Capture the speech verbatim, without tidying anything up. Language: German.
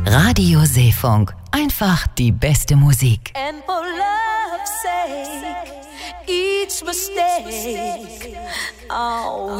Radio Seefunk. Einfach die beste Musik. And for love's sake, each mistake, oh,